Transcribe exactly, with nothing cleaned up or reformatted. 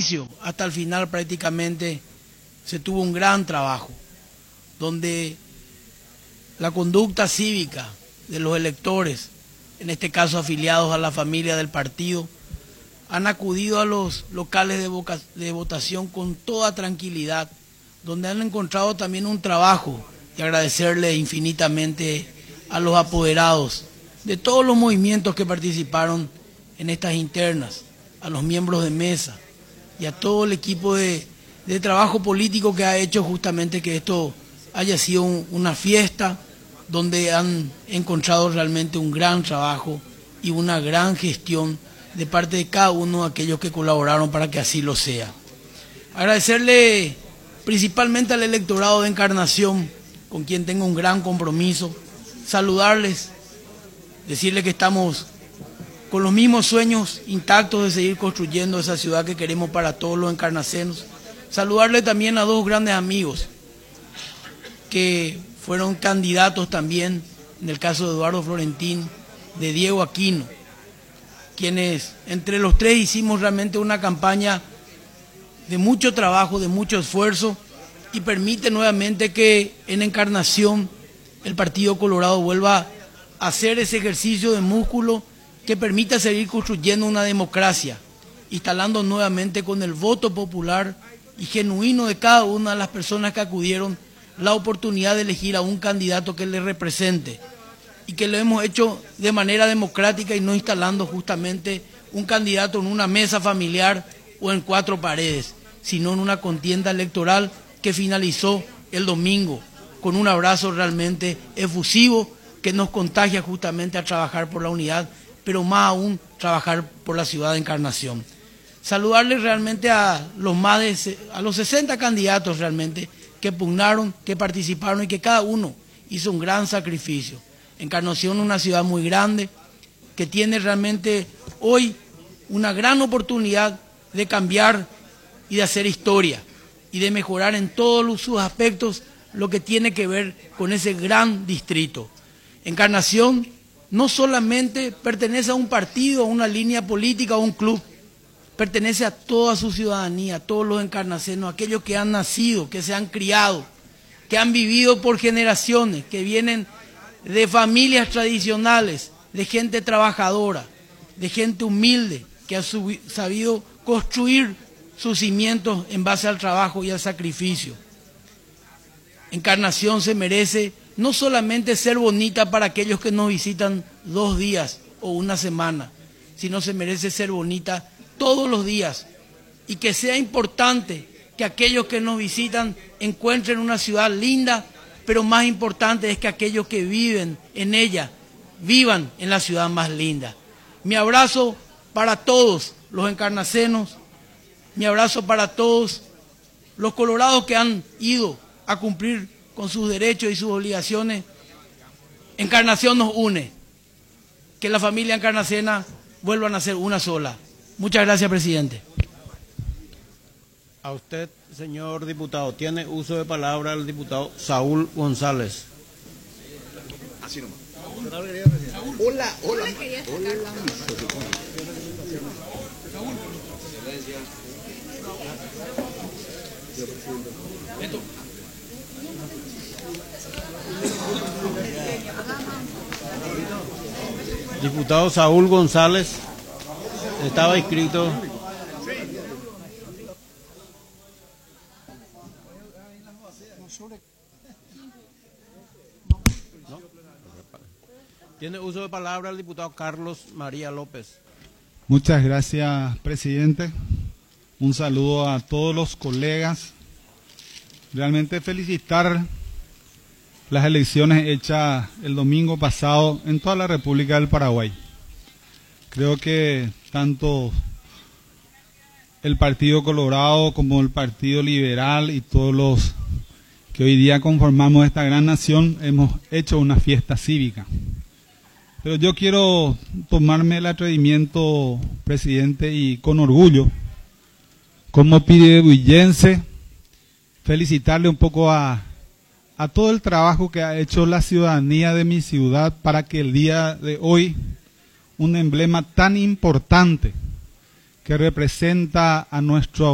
inicio hasta el final prácticamente se tuvo un gran trabajo, donde la conducta cívica de los electores, en este caso afiliados a la familia del partido, han acudido a los locales de, voca de votación con toda tranquilidad, donde han encontrado también un trabajo, y agradecerle infinitamente a los apoderados de todos los movimientos que participaron en estas internas, a los miembros de mesa y a todo el equipo de, de trabajo político que ha hecho justamente que esto haya sido un, una fiesta donde han encontrado realmente un gran trabajo y una gran gestión de parte de cada uno de aquellos que colaboraron para que así lo sea. Agradecerle principalmente al electorado de Encarnación, con quien tengo un gran compromiso, saludarles, decirles que estamos con los mismos sueños intactos de seguir construyendo esa ciudad que queremos para todos los encarnacenos. Saludarle también a dos grandes amigos que fueron candidatos también, en el caso de Eduardo Florentín, de Diego Aquino, quienes entre los tres hicimos realmente una campaña de mucho trabajo, de mucho esfuerzo, y permite nuevamente que en Encarnación el Partido Colorado vuelva a hacer ese ejercicio de músculo que permita seguir construyendo una democracia, instalando nuevamente con el voto popular y genuino de cada una de las personas que acudieron la oportunidad de elegir a un candidato que le represente, y que lo hemos hecho de manera democrática y no instalando justamente un candidato en una mesa familiar o en cuatro paredes, sino en una contienda electoral que finalizó el domingo con un abrazo realmente efusivo que nos contagia justamente a trabajar por la unidad, pero más aún trabajar por la ciudad de Encarnación. Saludarles realmente a los más de, a los sesenta candidatos realmente que pugnaron, que participaron y que cada uno hizo un gran sacrificio. Encarnación es una ciudad muy grande que tiene realmente hoy una gran oportunidad de cambiar y de hacer historia y de mejorar en todos sus aspectos lo que tiene que ver con ese gran distrito. Encarnación no solamente pertenece a un partido, a una línea política, a un club, pertenece a toda su ciudadanía, a todos los encarnacenos, aquellos que han nacido, que se han criado, que han vivido por generaciones, que vienen de familias tradicionales, de gente trabajadora, de gente humilde, que ha sabido construir sus cimientos en base al trabajo y al sacrificio. Encarnación se merece no solamente ser bonita para aquellos que nos visitan dos días o una semana, sino se merece ser bonita todos los días, y que sea importante que aquellos que nos visitan encuentren una ciudad linda, pero más importante es que aquellos que viven en ella vivan en la ciudad más linda. Mi abrazo para todos los encarnacenos, mi abrazo para todos los colorados que han ido a cumplir con sus derechos y sus obligaciones. Encarnación nos une, que la familia encarnacena vuelvan a ser una sola. Muchas gracias, presidente. A usted, señor diputado, tiene uso de palabra el diputado Saúl González. Así nomás. Hola, hola. Hola. Diputado Saúl González, estaba inscrito. ¿No? Tiene uso de palabra el diputado Carlos María López. Muchas gracias, presidente. Un saludo a todos los colegas. Realmente felicitar las elecciones hechas el domingo pasado en toda la República del Paraguay. Creo que tanto el Partido Colorado como el Partido Liberal y todos los que hoy día conformamos esta gran nación hemos hecho una fiesta cívica. Pero yo quiero tomarme el atrevimiento, presidente, y con orgullo, como pidebuyense, felicitarle un poco a, a todo el trabajo que ha hecho la ciudadanía de mi ciudad para que el día de hoy un emblema tan importante que representa a nuestro